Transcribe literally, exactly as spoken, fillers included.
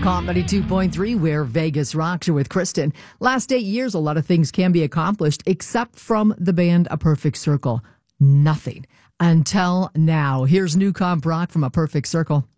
Comp ninety-two point three, where Vegas rocks. You with Kristen. Last eight years, a lot of things can be accomplished, except from the band A Perfect Circle. Nothing. Until now. Here's new comp rock from A Perfect Circle.